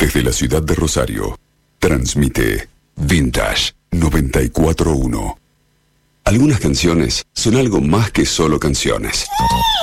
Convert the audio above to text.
Desde la ciudad de Rosario, transmite Vintage 94.1. Algunas canciones son algo más que solo canciones.